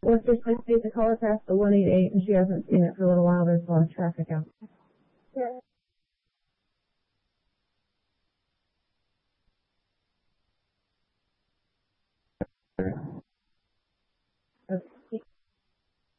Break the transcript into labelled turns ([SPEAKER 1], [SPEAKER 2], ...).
[SPEAKER 1] Well, if there's like to call her past the 188 and she hasn't seen it for a little while, there's a lot of traffic out. Yeah. Okay.